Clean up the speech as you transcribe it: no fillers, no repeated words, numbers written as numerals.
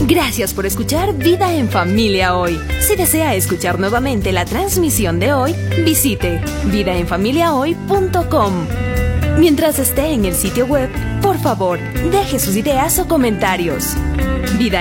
Gracias por escuchar Vida en Familia hoy. Si desea escuchar nuevamente la transmisión de hoy, visite vidaenfamiliahoy.com. Mientras esté en el sitio web, por favor, deje sus ideas o comentarios. Vida